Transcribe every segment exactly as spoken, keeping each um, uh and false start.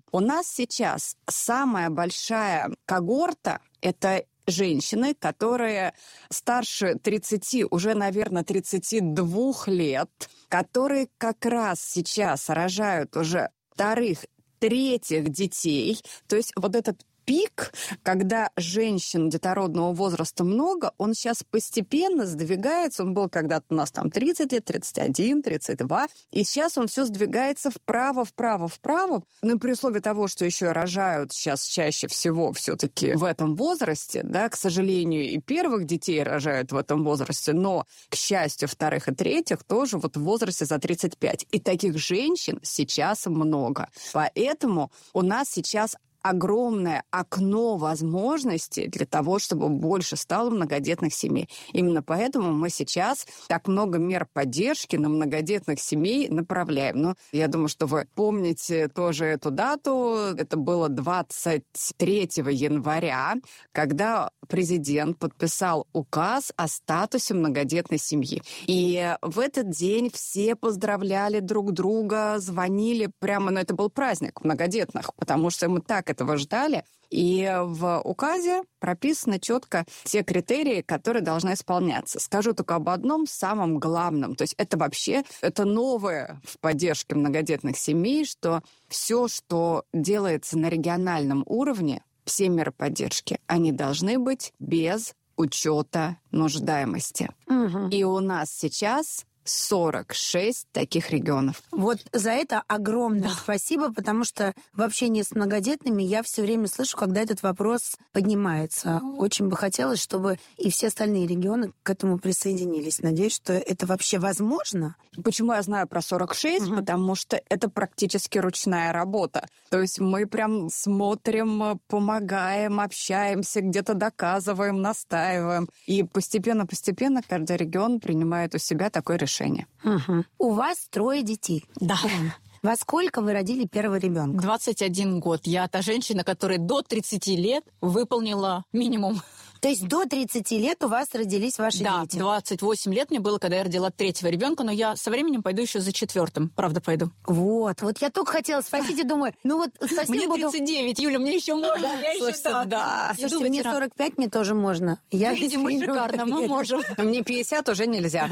У нас сейчас самая большая когорта – это женщины, которые старше тридцати, уже, наверное, тридцати двух лет, которые как раз сейчас рожают уже вторых, третьих детей. То есть вот этот пик, когда женщин детородного возраста много, он сейчас постепенно сдвигается. Он был когда-то у нас там тридцать лет, тридцать один, тридцать два. И сейчас он все сдвигается вправо, вправо, вправо. Ну, при условии того, что еще рожают сейчас чаще всего все-таки в этом возрасте, да, к сожалению, и первых детей рожают в этом возрасте, но, к счастью, вторых и третьих тоже вот в возрасте за тридцать пять. И таких женщин сейчас много. Поэтому у нас сейчас огромное окно возможностей для того, чтобы больше стало многодетных семей. Именно поэтому мы сейчас так много мер поддержки на многодетных семей направляем. Но я думаю, что вы помните тоже эту дату. Это было двадцать третьего января, когда президент подписал указ о статусе многодетной семьи. И в этот день все поздравляли друг друга, звонили прямо, ну, это был праздник многодетных, потому что мы так этого ждали. И в указе прописаны четко те критерии, которые должны исполняться. Скажу только об одном, самом главном. То есть это вообще, это новое в поддержке многодетных семей, что все, что делается на региональном уровне, все меры поддержки, они должны быть без учета нуждаемости. Угу. И у нас сейчас сорок шесть таких регионов. Вот за это огромное да. спасибо, потому что в общении с многодетными я все время слышу, когда этот вопрос поднимается. Очень бы хотелось, чтобы и все остальные регионы к этому присоединились. Надеюсь, что это вообще возможно. Почему я знаю про сорок шесть? Угу. Потому что это практически ручная работа. То есть мы прям смотрим, помогаем, общаемся, где-то доказываем, настаиваем. И постепенно-постепенно каждый регион принимает у себя такое решение. Угу. У вас трое детей. Да. Во сколько вы родили первого ребенка? двадцать один год. Я та женщина, которая до тридцати лет выполнила минимум. То есть до тридцати лет у вас родились ваши да, дети? Да, двадцать восемь лет мне было, когда я родила третьего ребенка, но я со временем пойду еще за четвертым. Правда, пойду. Вот, вот я только хотела спросить и думаю, ну вот совсем мне буду... тридцать девять, Юля, мне еще можно. Да, я слушайте, еще да. да. Слушайте, мне сорок пять, мне тоже можно. Я Видимо, шикарно, мы можем. Мне пятьдесят уже нельзя.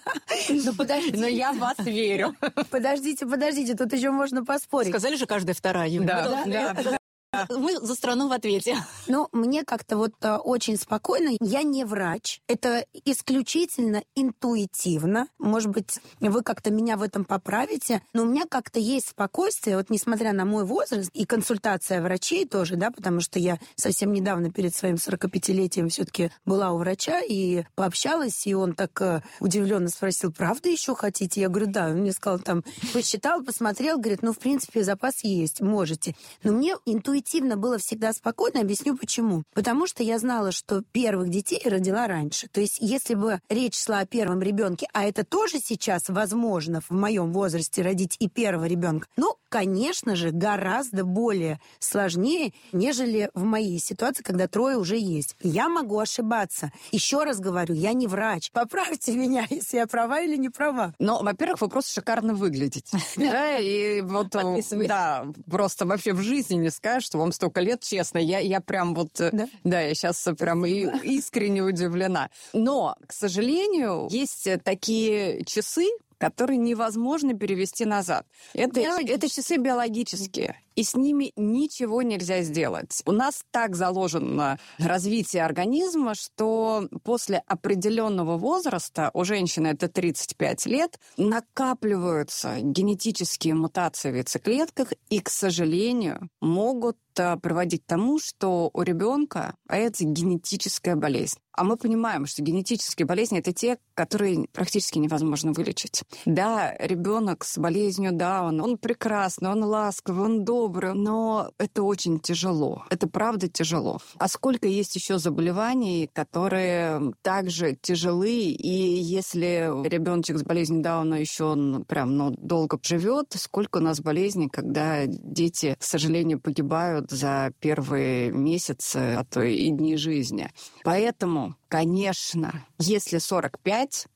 Ну подождите. Но я в вас верю. Подождите, подождите, тут еще можно поспорить. Сказали же, каждая вторая, Юля. Да, да, да. Мы за страну в ответе. Ну, мне как-то вот а, очень спокойно. Я не врач. Это исключительно интуитивно. Может быть, вы как-то меня в этом поправите. Но у меня как-то есть спокойствие, вот несмотря на мой возраст и консультация врачей тоже, да, потому что я совсем недавно перед своим сорокапятилетием все-таки была у врача и пообщалась, и он так а, удивленно спросил, правда еще хотите? Я говорю, да. Он мне сказал, там, посчитал, посмотрел, говорит, ну, в принципе, запас есть, можете. Но мне интуитивно Интуитивно было всегда спокойно, объясню почему. Потому что я знала, что первых детей родила раньше. То есть, если бы речь шла о первом ребенке, а это тоже сейчас возможно в моем возрасте родить и первого ребенка, ну, конечно же, гораздо более сложнее, нежели в моей ситуации, когда трое уже есть. Я могу ошибаться. Еще раз говорю, я не врач. Поправьте меня, если я права или не права. Ну, во-первых, вы просто шикарно выглядите. Да, и вот, да, просто вообще в жизни не скажешь, что вам столько лет, честно, я, я прям вот, да, да я сейчас прям и искренне удивлена. Но, к сожалению, есть такие часы, которые невозможно перевести назад. Это, это часы биологические, и с ними ничего нельзя сделать. У нас так заложено развитие организма, что после определенного возраста, у женщины это тридцать пять лет, накапливаются генетические мутации в яйцеклетках и, к сожалению, могут приводить к тому, что у ребенка появится генетическая болезнь. А мы понимаем, что генетические болезни – это те, которые практически невозможно вылечить. Да, ребенок с болезнью Дауна, он прекрасный, он ласковый, он добрый, но это очень тяжело. Это правда тяжело. А сколько есть еще заболеваний, которые также тяжелы, и если ребеночек с болезнью Дауна еще ну, прям ну, долго живет, сколько у нас болезней, когда дети, к сожалению, погибают за первые месяцы, а то и дни жизни. Поэтому, конечно, если сорок пять,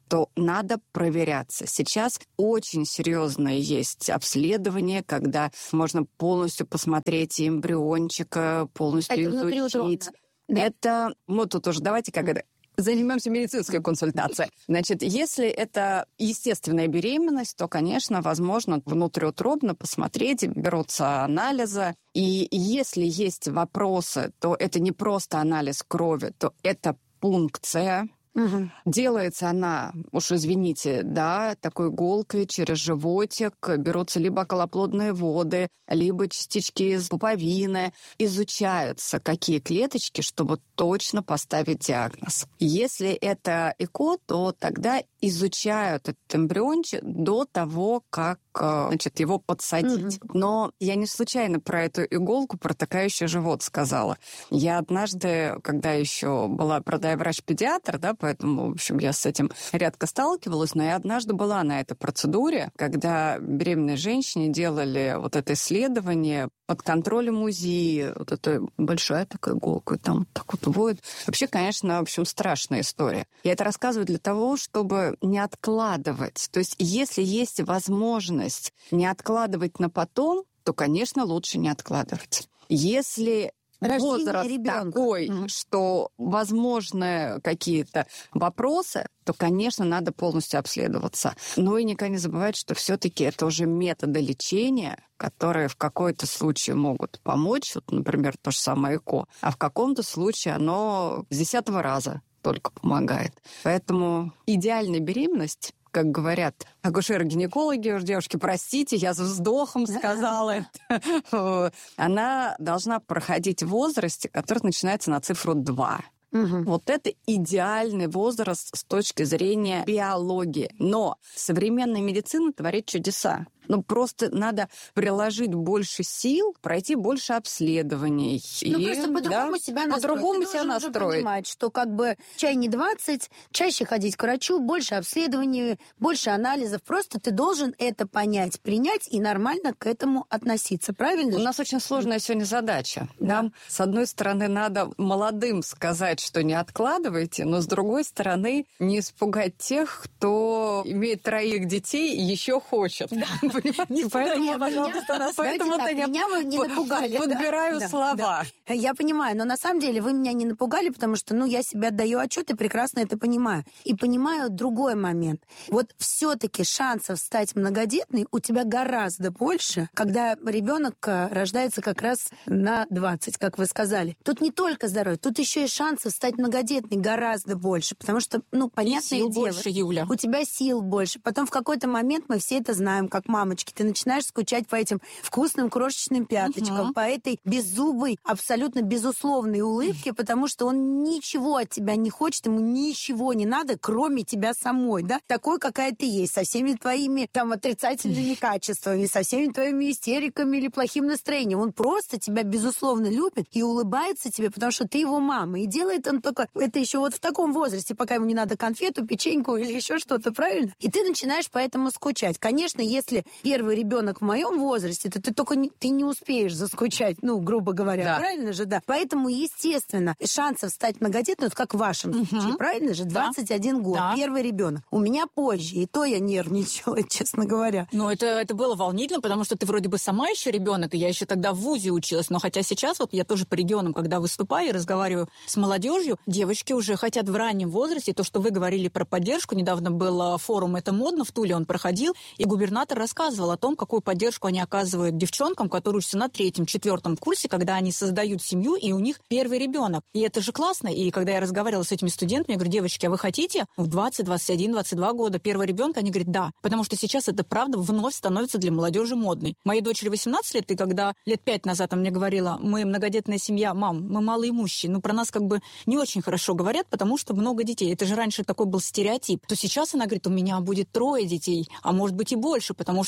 то надо проверяться. Сейчас очень серьезное есть обследование, когда можно полностью посмотреть и эмбриончика, полностью изучить. Да. Это, ну тут уже давайте как это... Займемся медицинской консультацией. Значит, если это естественная беременность, то, конечно, возможно внутриутробно посмотреть, берутся анализы. И если есть вопросы, то это не просто анализ крови, то это пункция. Угу. Делается она, уж извините, да, такой иголкой через животик, берутся либо околоплодные воды, либо частички из пуповины, изучаются какие клеточки, чтобы точно поставить диагноз. Если это ЭКО, то тогда изучают этот эмбриончик до того, как, значит, его подсадить. Угу. Но я не случайно про эту иголку, протыкающий живот сказала. Я однажды, когда еще была, правда, врач-педиатр, да, поэтому, в общем, я с этим редко сталкивалась, но я однажды была на этой процедуре, когда беременной женщине делали вот это исследование под контролем УЗИ, вот эта большая такая иголка, и там так вот воет. Вообще, конечно, в общем, страшная история. Я это рассказываю для того, чтобы не откладывать. То есть, если есть возможность не откладывать на потом, то, конечно, лучше не откладывать. Если Рождение возраст ребенка. такой, mm. что возможны какие-то вопросы, то, конечно, надо полностью обследоваться. Но и никогда не забывать, что все-таки это уже методы лечения, которые в какой-то случае могут помочь, вот, например, то же самое ЭКО, а в каком-то случае оно с десятого раза только помогает. Поэтому идеальная беременность, как говорят акушеры-гинекологи, уж, девушки, простите, я с вздохом сказала это, она должна проходить в возрасте, который начинается на цифру два. Угу. Вот это идеальный возраст с точки зрения биологии. Но современная медицина творит чудеса. Ну, просто надо приложить больше сил, пройти больше обследований. Ну, и, просто по-другому да, себя настроить. По-другому Ты себя должен настроить. Уже понимать, что как бы чай не двадцать, чаще ходить к врачу, больше обследований, больше анализов. Просто ты должен это понять, принять и нормально к этому относиться. Правильно? У нас очень сложная сегодня задача. Да. Нам, с одной стороны, надо молодым сказать, что не откладывайте, но, с другой стороны, не испугать тех, кто имеет троих детей и еще хочет. Да. Поэтому, пожалуйста, поэтому-то я меня вы не напугали. Подбираю да, слова. Да. Я понимаю, но на самом деле вы меня не напугали, потому что, ну, я себе отдаю отчет и прекрасно это понимаю. И понимаю другой момент. Вот все-таки шансов стать многодетной у тебя гораздо больше, когда ребенок рождается как раз на двадцать, как вы сказали. Тут не только здоровье, тут еще и шансов стать многодетной гораздо больше, потому что, ну, понятное дело, больше, Юля. У тебя сил больше. Потом в какой-то момент мы все это знаем, как мама. Ты начинаешь скучать по этим вкусным крошечным пяточкам, uh-huh. по этой беззубой, абсолютно безусловной улыбке, потому что он ничего от тебя не хочет, ему ничего не надо, кроме тебя самой, да? Такой, какая ты есть, со всеми твоими там отрицательными качествами, со всеми твоими истериками или плохим настроением. Он просто тебя безусловно любит и улыбается тебе, потому что ты его мама. И делает он только это еще вот в таком возрасте, пока ему не надо конфету, печеньку или еще что-то, правильно? И ты начинаешь поэтому скучать. Конечно, если первый ребенок в моем возрасте, то ты только не, ты не успеешь заскучать, ну, грубо говоря, да. Правильно же, да? Поэтому, естественно, шансов стать многодетной, вот как в вашем угу. случае, правильно же, двадцать один да. год, да. первый ребенок. У меня позже, и то я нервничала, честно говоря. Ну, это, это было волнительно, потому что ты вроде бы сама еще ребенок, и я еще тогда в вузе училась, но хотя сейчас вот я тоже по регионам, когда выступаю и разговариваю с молодежью, девочки уже хотят в раннем возрасте, то, что вы говорили про поддержку, недавно был форум «Это модно» в Туле, он проходил, и губернатор рассказывал о том, какую поддержку они оказывают девчонкам, которые учатся на третьем, четвертом курсе, когда они создают семью, и у них первый ребенок. И это же классно. И когда я разговаривала с этими студентами, я говорю, девочки, а вы хотите в двадцать, двадцать один, двадцать два года первого ребенка? Они говорят, да. Потому что сейчас это правда вновь становится для молодежи модной. Моей дочери восемнадцать лет, и когда лет пять назад она мне говорила, мы многодетная семья, мам, мы малоимущие, ну про нас как бы не очень хорошо говорят, потому что много детей. Это же раньше такой был стереотип. То сейчас она говорит, у меня будет трое детей, а может быть и больше, потому что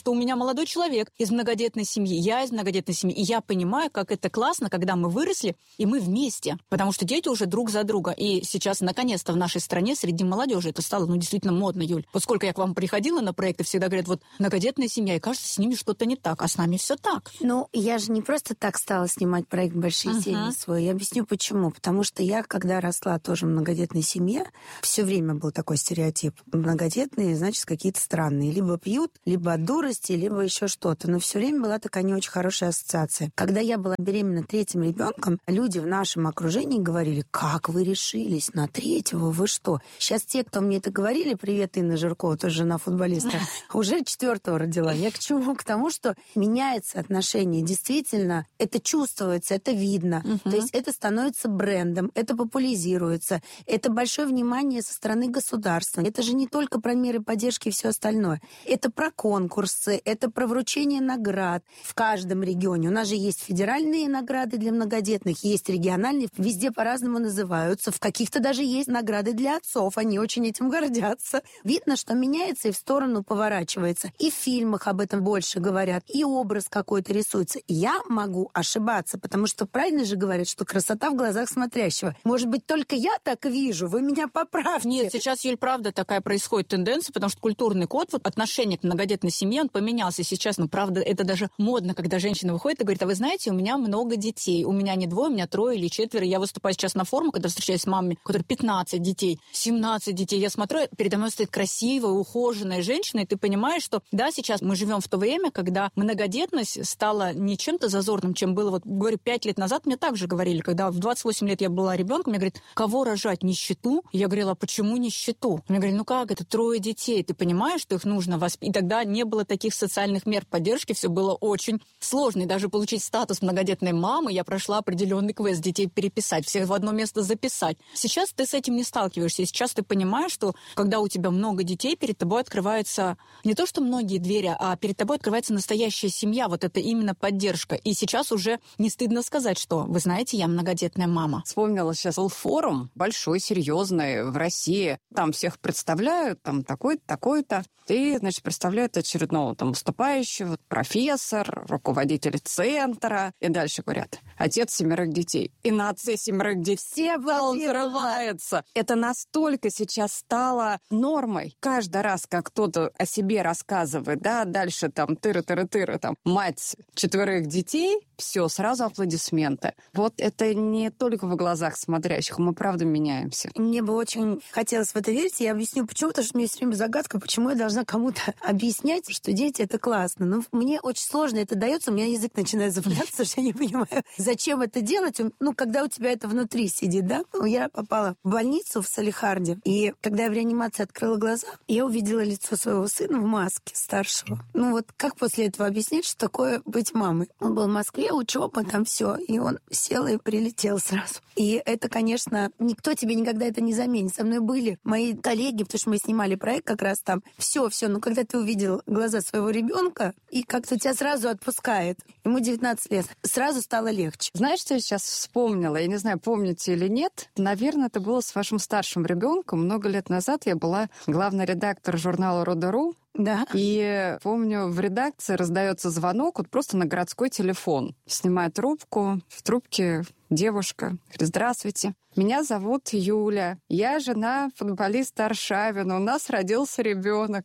что у меня молодой человек из многодетной семьи, я из многодетной семьи, и я понимаю, как это классно, когда мы выросли, и мы вместе, потому что дети уже друг за друга. И сейчас, наконец-то, в нашей стране среди молодежи это стало, ну, действительно модно, Юль. Вот сколько я к вам приходила на проекты, всегда говорят, вот, многодетная семья, и кажется, с ними что-то не так, а с нами все так. Ну, я же не просто так стала снимать проект «Большие uh-huh. семьи» свой. Я объясню, почему. Потому что я, когда росла тоже в многодетной семье, все время был такой стереотип. Многодетные, значит, какие-то странные. Либо пьют, либо от дурости, либо еще что-то. Но все время была такая не очень хорошая ассоциация. Когда я была беременна третьим ребенком, люди в нашем окружении говорили, как вы решились на третьего, вы что? Сейчас те, кто мне это говорили, привет, Инна Жиркова, тоже жена футболиста, уже четвертого родила. Я к чему? К тому, что меняется отношение. Действительно, это чувствуется, это видно. То есть это становится брендом, это популяризируется, это большое внимание со стороны государства. Это же не только про меры поддержки и все остальное. Это про конкурсы, это про вручение наград в каждом регионе. У нас же есть федеральные награды для многодетных, есть региональные, везде по-разному называются. В каких-то даже есть награды для отцов, они очень этим гордятся. Видно, что меняется и в сторону поворачивается. И в фильмах об этом больше говорят, и образ какой-то рисуется. Я могу ошибаться, потому что правильно же говорят, что красота в глазах смотрящего. Может быть, только я так вижу, вы меня поправьте. Нет, сейчас, Юль, правда, такая происходит тенденция, потому что культурный код, вот отношение к многодетной семье, он поменялся сейчас. Ну, правда, это даже модно, когда женщина выходит и говорит, а вы знаете, у меня много детей. У меня не двое, у меня трое или четверо. Я выступаю сейчас на форумах, когда встречаюсь с мамами, у которых пятнадцать детей, семнадцать детей. Я смотрю, передо мной стоит красивая, ухоженная женщина, и ты понимаешь, что да, сейчас мы живем в то время, когда многодетность стала не чем-то зазорным, чем было, вот, говорю, пять лет назад мне также говорили, когда в двадцать восемь лет я была ребенком, мне говорят, кого рожать, нищету? Я говорила, а почему нищету? Мне говорили, ну как, это трое детей, ты понимаешь, что их нужно воспитать? И тогда не было таких социальных мер поддержки, все было очень сложно. И даже получить статус многодетной мамы, я прошла определенный квест, детей переписать, всех в одно место записать. Сейчас ты с этим не сталкиваешься, и сейчас ты понимаешь, что когда у тебя много детей, перед тобой открывается не то, что многие двери, а перед тобой открывается настоящая семья, вот это именно поддержка. И сейчас уже не стыдно сказать, что, вы знаете, я многодетная мама. Вспомнила сейчас, был форум большой, серьезный в России. Там всех представляют, там такой-то, такой-то. И, значит, представляют очередного там выступающего, профессор, руководитель центра. И дальше говорят, отец семерых детей. И на отце семерых детей все взрывается. Это настолько сейчас стало нормой. Каждый раз, как кто-то о себе рассказывает, да, дальше там тыры-тыры-тыры, там, мать четверых детей, все, сразу аплодисменты. Вот это не только в глазах смотрящих, мы правда меняемся. Мне бы очень хотелось в это верить, я объясню, почему, потому что у меня все время загадка, почему я должна кому-то объяснять, что дети — это классно. Но мне очень сложно это дается, у меня язык начинает заваляться, потому что я не понимаю, зачем это делать. Ну, когда у тебя это внутри сидит, да? Я попала в больницу в Салехарде, и когда я в реанимации открыла глаза, я увидела лицо своего сына в маске старшего. Ну вот как после этого объяснить, что такое быть мамой? Он был в Москве, учеба, там все, и он сел и прилетел сразу. И это, конечно, никто тебе никогда это не заменит. Со мной были мои коллеги, потому что мы снимали проект как раз там. Все, все. Но когда ты увидел глаза своего ребенка, и как-то тебя сразу отпускает. Ему девятнадцать лет. Сразу стало легче. Знаешь, что я сейчас вспомнила? Я не знаю, помните или нет. Наверное, это было с вашим старшим ребенком. Много лет назад я была главный редактор журнала «Рода.ру». Да. И помню, в редакции раздается звонок вот просто на городской телефон. Снимаю трубку, в трубке девушка. Говорит, здравствуйте, меня зовут Юля. Я жена футболиста Аршавина. У нас родился ребенок.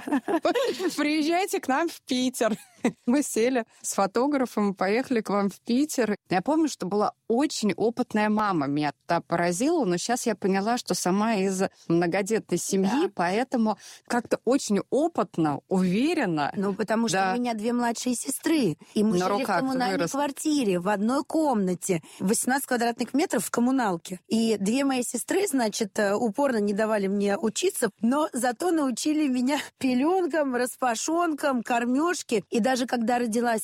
Приезжайте к нам в Питер. Мы сели с фотографом и поехали к вам в Питер. Я помню, что была очень опытная мама. Меня это поразило, но сейчас я поняла, что сама из многодетной семьи, да. Поэтому как-то очень опытно, уверенно. Ну, потому что да. У меня две младшие сестры. И мы На жили в коммунальной вырос. квартире, в одной комнате. восемнадцать квадратных метров в коммуналке. И две мои сестры, значит, упорно не давали мне учиться, но зато научили меня пеленкам, распашонкам, кормежке. И даже когда родилась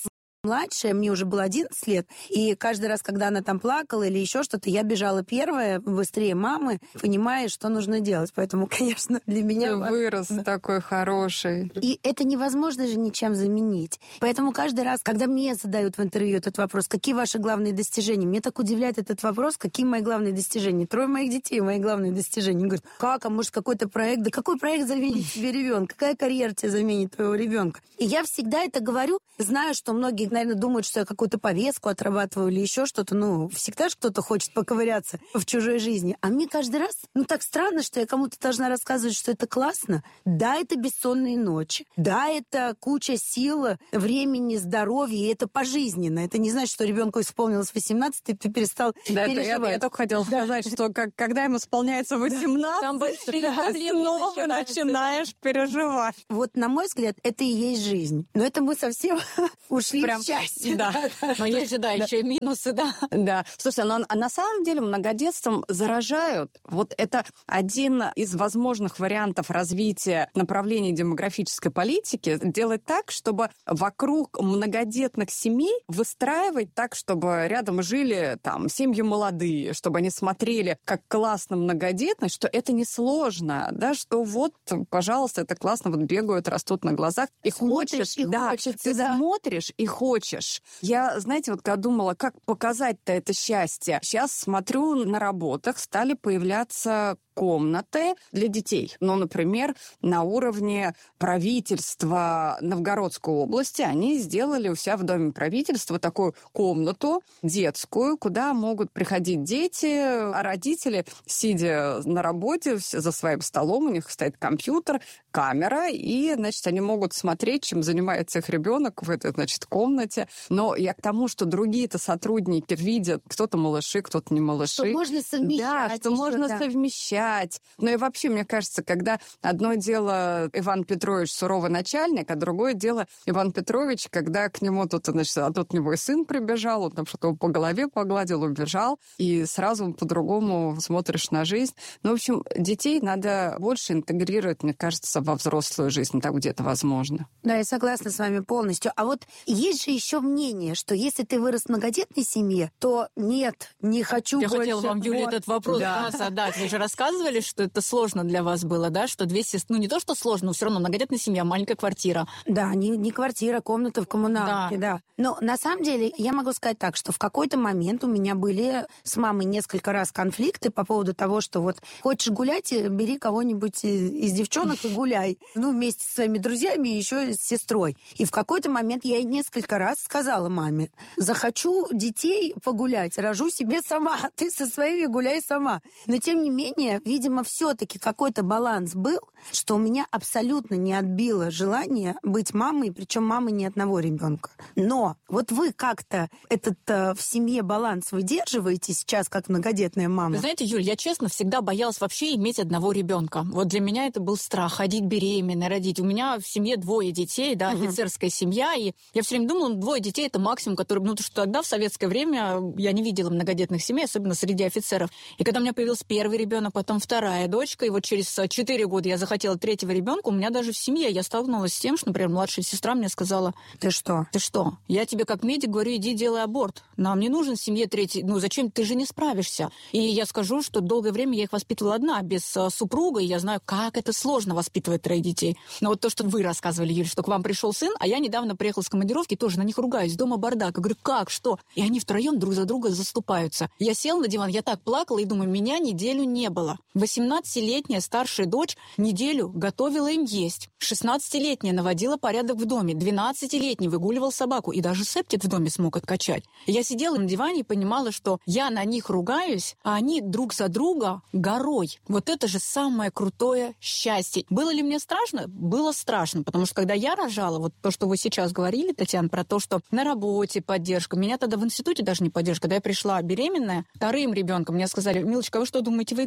младшая, мне уже было одиннадцать лет, и каждый раз, когда она там плакала или еще что-то, я бежала первая, быстрее мамы, понимая, что нужно делать. Поэтому, конечно, для меня... Ты вырос такой хороший. И это невозможно же ничем заменить. Поэтому каждый раз, когда мне задают в интервью этот вопрос, какие ваши главные достижения, мне так удивляет этот вопрос, какие мои главные достижения. Трое моих детей — мои главные достижения. Они говорят, как, а может какой-то проект? Да какой проект заменит тебе ребенка? Какая карьера тебе заменит твоего ребенка? И я всегда это говорю, знаю, что многие, наверное, думают, что я какую-то повестку отрабатываю или еще что-то. Ну, всегда же кто-то хочет поковыряться в чужой жизни. А мне каждый раз, ну, так странно, что я кому-то должна рассказывать, что это классно. Да, это бессонные ночи. Да, это куча сил, времени, здоровья, и это пожизненно. Это не значит, что ребенку исполнилось восемнадцать, и ты перестал да, переживать. Это, я, я только хотела сказать, что как, когда им исполняется восемнадцать, там большие проблемы, снова начинаешь переживать. Вот, на мой взгляд, это и есть жизнь. Но это мы совсем ушли Прям, в счастье. Да. Но есть же, да, еще и минусы, да. Да. Слушай, но а на самом деле многодетством заражают. Вот это один из возможных вариантов развития направлений демографической политики. Делать так, чтобы вокруг многодетных семей выстраивать так, чтобы рядом жили там семьи молодые, чтобы они смотрели, как классно многодетность, что это несложно, да, что вот, пожалуйста, это классно, вот бегают, растут на глазах. И Смотришь, хочешь, и да, хочется, ты да. смотришь и хочешь. Я, знаете, вот когда думала, как показать-то это счастье, сейчас смотрю, на работах стали появляться комнаты для детей. Ну, например, на уровне правительства Новгородской области они сделали у себя в доме правительства такую комнату детскую, куда могут приходить дети, а родители, сидя на работе за своим столом, у них стоит компьютер, камера, и, значит, они могут смотреть, чем занимается их ребенок в этой, значит, комнате. Но я к тому, что другие-то сотрудники видят, кто-то малыши, кто-то не малыши. Что можно совмещать. Да, что можно да. совмещать. Ну и вообще, мне кажется, когда одно дело Иван Петрович суровый начальник, а другое дело Иван Петрович, когда к нему тут, значит, а тут у него и сын прибежал, он там что-то по голове погладил, убежал, и сразу по-другому смотришь на жизнь. Ну, в общем, детей надо больше интегрировать, мне кажется, во взрослую жизнь, там где-то возможно. Да, я согласна с вами полностью. А вот есть же еще мнение, что если ты вырос в многодетной семье, то нет, не хочу Я больше. хотела вам, Юля, вот. этот вопрос Да. задать. Вы же рассказывали, что это сложно для вас было, да? Что две сестры... Ну, не то, что сложно, но все равно многодетная семья, маленькая квартира. Да, не, не квартира, комната в коммуналке, да. да. Но на самом деле я могу сказать так, что в какой-то момент у меня были с мамой несколько раз конфликты по поводу того, что вот хочешь гулять, бери кого-нибудь из девчонок и гуляй. Ну, вместе со своими друзьями и еще с сестрой. И в какой-то момент я ей несколько раз сказала маме, захочу детей погулять, рожу себе сама, ты со своими гуляй сама. Но тем не менее, видимо, все-таки какой-то баланс был, что у меня абсолютно не отбило желание быть мамой, причем мамой не одного ребенка. Но вот вы как-то этот э, в семье баланс выдерживаете сейчас, как многодетная мама? Вы знаете, Юль, я честно всегда боялась вообще иметь одного ребенка. Вот для меня это был страх ходить беременной, родить. У меня в семье двое детей, да, Угу. офицерская семья, и я все время думала, ну, двое детей это максимум, который, ну, потому что тогда в советское время я не видела многодетных семей, особенно среди офицеров. И когда у меня появился первый ребенок, потом вторая дочка, и вот через четыре года я захотела третьего ребенка, у меня даже в семье я столкнулась с тем, что, например, младшая сестра мне сказала: Ты что? Ты что? Я тебе как медик говорю, иди делай аборт. Нам не нужен в семье третий. Ну зачем? Ты же не справишься. И я скажу, что долгое время я их воспитывала одна, без uh, супруга, и я знаю, как это сложно воспитывать троих детей. Но вот то, что вы рассказывали, Юль, что к вам пришел сын, а я недавно приехала с командировки, тоже на них ругаюсь, дома бардак. Я говорю, как, что? И они втроем друг за друга заступаются. Я села на диван, я так плакала и думаю, меня неделю не было. восемнадцатилетняя старшая дочь неделю готовила им есть. шестнадцатилетняя наводила порядок в доме. двенадцатилетний выгуливал собаку. И даже септик в доме смог откачать. Я сидела на диване и понимала, что я на них ругаюсь, а они друг за друга горой. Вот это же самое крутое счастье. Было ли мне страшно? Было страшно, потому что когда я рожала, вот то, что вы сейчас говорили, Татьяна, про то, что на работе поддержка. Меня тогда в институте даже не поддержка. Когда я пришла беременная, вторым ребенком, мне сказали, милочка, вы что, думаете, вы экзамены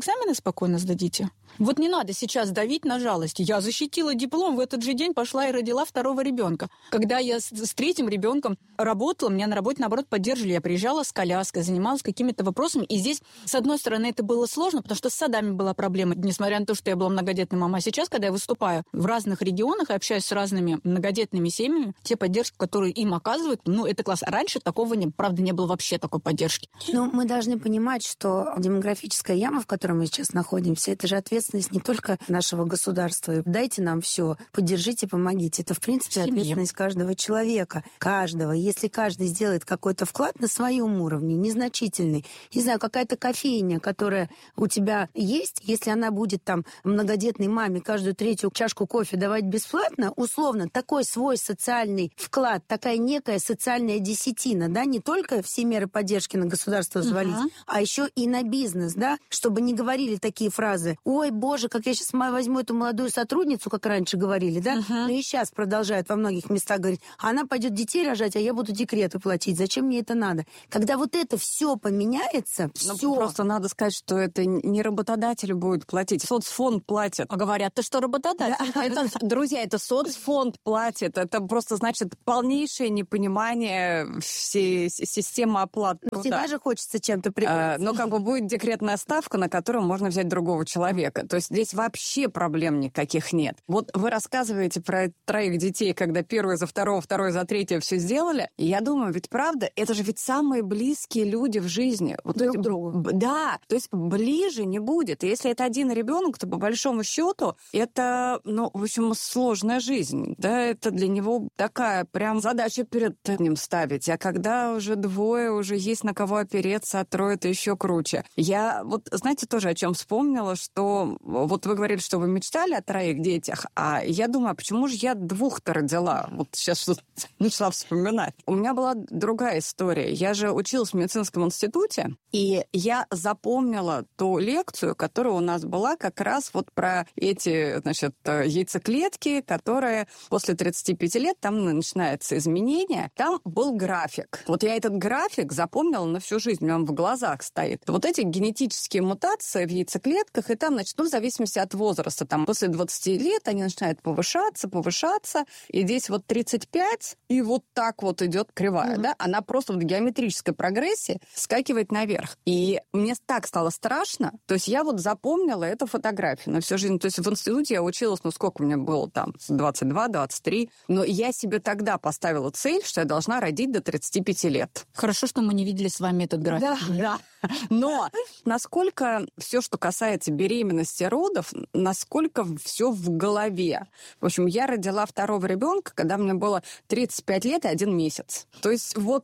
спокойно сдадите. Вот не надо сейчас давить на жалость. Я защитила диплом, в этот же день пошла и родила второго ребенка. Когда я с, с третьим ребенком работала, меня на работе, наоборот, поддерживали. Я приезжала с коляской, занималась какими-то вопросами. И здесь, с одной стороны, это было сложно, потому что с садами была проблема. Несмотря на то, что я была многодетной мамой. А сейчас, когда я выступаю в разных регионах и общаюсь с разными многодетными семьями, те поддержки, которые им оказывают, ну, это класс. А раньше такого, не, правда, не было вообще такой поддержки. Ну, мы должны понимать, что демографическая яма, в которой мы сейчас находимся, это же ответственность не только нашего государства. Дайте нам все, поддержите, помогите. Это, в принципе, ответственность каждого человека. Каждого. Если каждый сделает какой-то вклад на своем уровне, незначительный, не знаю, какая-то кофейня, которая у тебя есть, если она будет там многодетной маме каждую третью чашку кофе давать бесплатно, условно, такой свой социальный вклад, такая некая социальная десятина, да, не только все меры поддержки на государство взвалить, uh-huh. а еще и на бизнес, да, чтобы не говорили такие фразы: ой, боже, как я сейчас возьму эту молодую сотрудницу, как раньше говорили, да, uh-huh. но и сейчас продолжают во многих местах говорить: она пойдет детей рожать, а я буду декреты платить, зачем мне это надо? Когда вот это все поменяется, ну, все. Просто надо сказать, что это не работодатель будет платить, соцфонд платит. А говорят, ты что, работодатель? Да. Это, друзья, это соцфонд платит, это просто значит полнейшее непонимание всей системы оплаты. Ну, всегда же хочется чем-то прикрыться. Но как бы будет декретная ставка, на которую можно взять другого человека. То есть здесь вообще проблем никаких нет. Вот вы рассказываете про троих детей, когда первый за второго, второй за третьего все сделали. И я думаю, ведь правда, это же ведь самые близкие люди в жизни. Вот друг эти, другу. Да, то есть ближе не будет. И если это один ребенок, то по большому счету это, ну, в общем, сложная жизнь. Да, это для него такая прям задача перед ним ставить. А когда уже двое, уже есть на кого опереться, а трое — это еще круче. Я вот, знаете, тоже о чем вспомнила, что вот вы говорили, что вы мечтали о троих детях, а я думаю, а почему же я двух-то родила? Вот сейчас что-то начала вспоминать. У меня была другая история. Я же училась в медицинском институте, и я запомнила ту лекцию, которая у нас была как раз вот про эти, значит, яйцеклетки, которые после тридцати пяти лет, там начинается изменение. Там был график. Вот я этот график запомнила на всю жизнь, он в глазах стоит. Вот эти генетические мутации в яйцеклетках, и там, значит, ну, в зависимости от возраста, там после двадцати лет они начинают повышаться, повышаться, и здесь вот тридцать пять, и вот так вот идет кривая, mm-hmm. да, она просто в геометрической прогрессии скакивает наверх. И мне так стало страшно, то есть я вот запомнила эту фотографию на всю жизнь. То есть в институте я училась, ну, сколько мне было там, двадцать два двадцать три, но я себе тогда поставила цель, что я должна родить до тридцати пяти лет. Хорошо, что мы не видели с вами этот график. Да, да. Но насколько все, что касается беременности, родов, насколько все в голове. В общем, я родила второго ребенка, когда мне было тридцать пять лет и один месяц. То есть вот...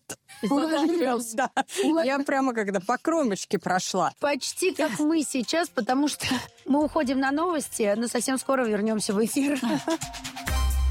Да. Я прямо когда по кромочке прошла. Почти как мы сейчас, потому что мы уходим на новости, но совсем скоро вернемся в эфир.